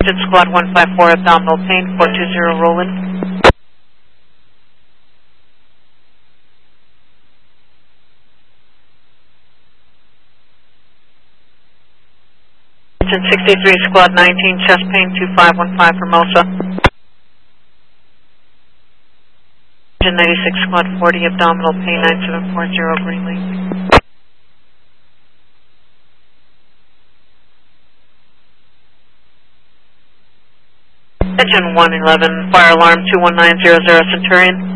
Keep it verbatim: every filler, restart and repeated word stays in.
Engine Squad one five four, abdominal pain, four two zero, rolling. Engine sixty-three, Squad nineteen, chest pain, two five one five, Formosa. Engine ninety-six, Squad forty, abdominal pain, nine seven four zero, Greenlee. Engine one eleven, fire alarm two one nine zero zero, Centurion.